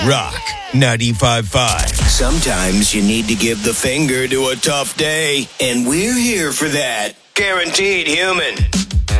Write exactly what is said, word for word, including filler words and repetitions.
Rock ninety-five point five. Sometimes you need to give the finger to a tough day, and we're here for that. Guaranteed Human.